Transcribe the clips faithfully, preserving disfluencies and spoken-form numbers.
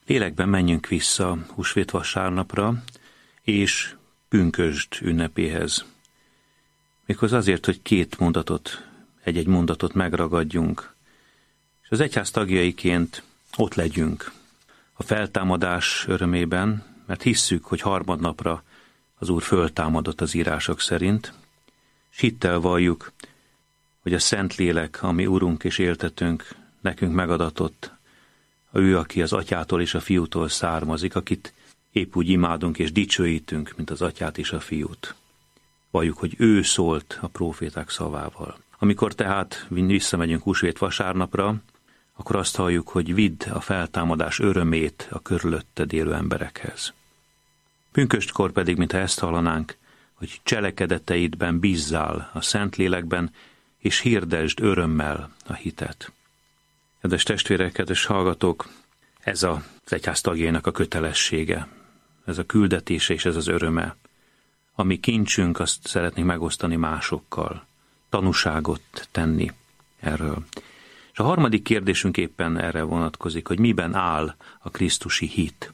Lélekben menjünk vissza húsvét vasárnapra és pünkösd ünnepéhez. Méghozzá azért, hogy két mondatot, egy-egy mondatot megragadjunk, és az egyház tagjaiként ott legyünk a feltámadás örömében, mert hisszük, hogy harmadnapra az Úr föltámadott az írások szerint, s hittel valljuk, hogy a Szentlélek, ami Urunk és éltetőnk, nekünk megadatott, ő, aki az Atyától és a Fiútól származik, akit épp úgy imádunk és dicsőítünk, mint az Atyát és a Fiút. Valljuk, hogy ő szólt a próféták szavával. Amikor tehát visszamegyünk húsvét vasárnapra, akkor azt halljuk, hogy vidd a feltámadás örömét a körülötted élő emberekhez. Pünköstkor pedig, mintha ezt hallanánk, hogy cselekedeteidben bízzál a Szentlélekben, és hirdesd örömmel a hitet. Kedves testvérek, kedves hallgatók, ez az egyház tagjainak a kötelessége, ez a küldetése és ez az öröme. Ami kincsünk, azt szeretnénk megosztani másokkal, tanúságot tenni erről. És a harmadik kérdésünk éppen erre vonatkozik, hogy miben áll a krisztusi hit.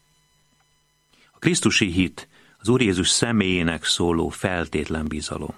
A krisztusi hit az Úr Jézus személyének szóló feltétlen bizalom.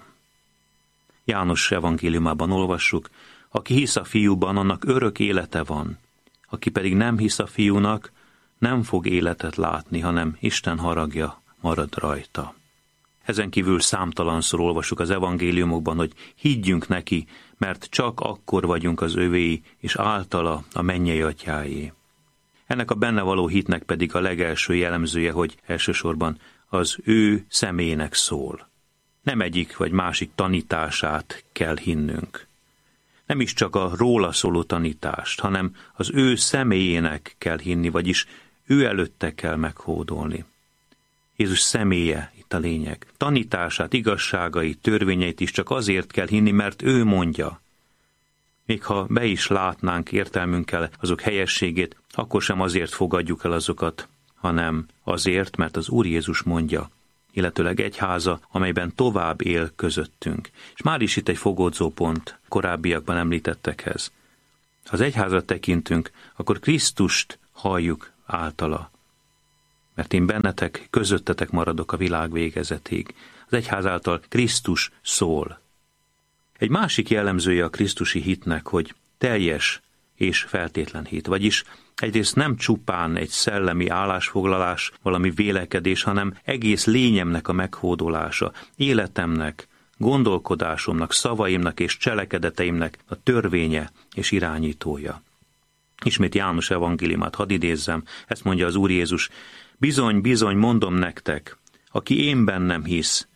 János evangéliumában olvassuk, aki hisz a Fiúban, annak örök élete van, aki pedig nem hisz a Fiúnak, nem fog életet látni, hanem Isten haragja marad rajta. Ezen kívül számtalanszor olvassuk az evangéliumokban, hogy higgyünk neki, mert csak akkor vagyunk az övéi, és általa a mennyei atyáé. Ennek a benne való hitnek pedig a legelső jellemzője, hogy elsősorban az ő személynek szól. Nem egyik vagy másik tanítását kell hinnünk. Nem is csak a róla szóló tanítást, hanem az ő személyének kell hinni, vagyis ő előtte kell meghódolni. Jézus személye itt a lényeg. Tanítását, igazságait, törvényeit is csak azért kell hinni, mert ő mondja. Még ha be is látnánk értelmünkkel azok helyességét, akkor sem azért fogadjuk el azokat, hanem azért, mert az Úr Jézus mondja, illetőleg egyháza, amelyben tovább él közöttünk. És már is itt egy fogódzó pont korábbiakban említettekhez. Ha az egyházra tekintünk, akkor Krisztust halljuk általa. Mert én bennetek, közöttetek maradok a világ végezetig. Az egyház által Krisztus szól. Egy másik jellemzője a krisztusi hitnek, hogy teljes és feltétlen hit, vagyis egyrészt nem csupán egy szellemi állásfoglalás, valami vélekedés, hanem egész lényemnek a meghódolása, életemnek, gondolkodásomnak, szavaimnak és cselekedeteimnek a törvénye és irányítója. Ismét János evangéliumát hadd idézzem, ezt mondja az Úr Jézus, bizony, bizony, mondom nektek, aki én bennem hisz,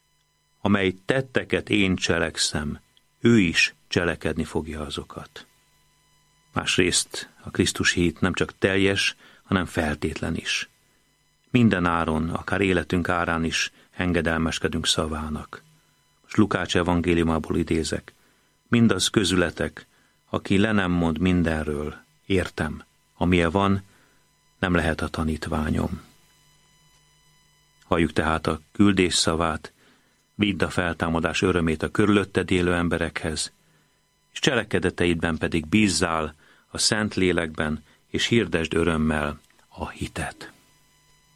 amely tetteket én cselekszem, ő is cselekedni fogja azokat. Másrészt a krisztusi hit nem csak teljes, hanem feltétlen is. Minden áron, akár életünk árán is engedelmeskedünk szavának. Most Lukács evangéliumából idézek. Mindaz közületek, aki le nem mond mindenről, értem, amilyen van, nem lehet a tanítványom. Halljuk tehát a küldés szavát, vidd a feltámadás örömét a körülötted élő emberekhez, és cselekedeteidben pedig bízzál a Szentlélekben, és hirdesd örömmel a hitet.